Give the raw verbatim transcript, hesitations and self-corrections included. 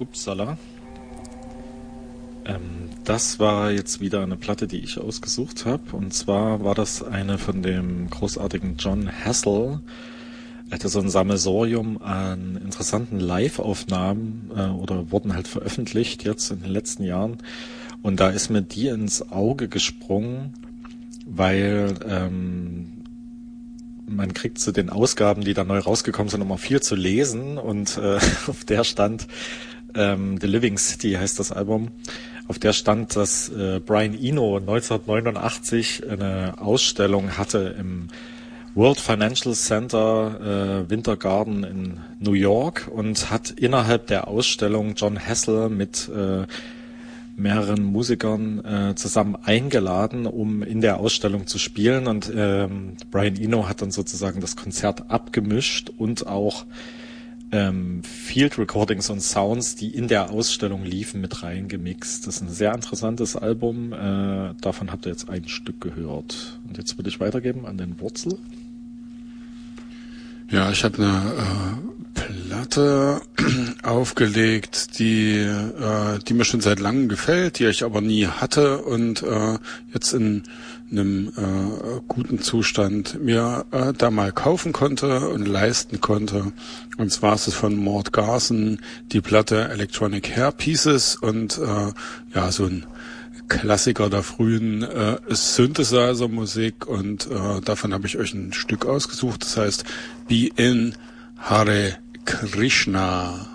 Upsala. Ähm, das war jetzt wieder eine Platte, die ich ausgesucht habe. Und zwar war das eine von dem großartigen Jon Hassell. Er hatte so ein Sammelsurium an interessanten Live-Aufnahmen äh, oder wurden halt veröffentlicht jetzt in den letzten Jahren. Und da ist mir die ins Auge gesprungen, weil ähm, man kriegt zu den Ausgaben, die da neu rausgekommen sind, immer viel zu lesen. Und äh, auf der stand ähm, The Living City heißt das Album. Auf der stand, dass äh, Brian Eno neunzehnhundertneunundachtzig eine Ausstellung hatte im World Financial Center äh, Winter Garden in New York und hat innerhalb der Ausstellung Jon Hassell mit äh, mehreren Musikern äh, zusammen eingeladen, um in der Ausstellung zu spielen. Und ähm, Brian Eno hat dann sozusagen das Konzert abgemischt und auch ähm, Field Recordings und Sounds, die in der Ausstellung liefen, mit reingemixt. Das ist ein sehr interessantes Album. Äh, davon habt ihr jetzt ein Stück gehört. Und jetzt würde ich weitergeben an den Wurzel. Ja, ich habe eine äh, Platte aufgelegt, die äh, die mir schon seit langem gefällt, die ich aber nie hatte und äh, jetzt in einem äh, guten Zustand mir äh, da mal kaufen konnte und leisten konnte. Und zwar ist es von Mort Garson die Platte Electronic Hair Pieces und äh, ja, so ein Klassiker der frühen äh, Synthesizer-Musik und äh, davon habe ich euch ein Stück ausgesucht, das heißt Be in Hare Krishna.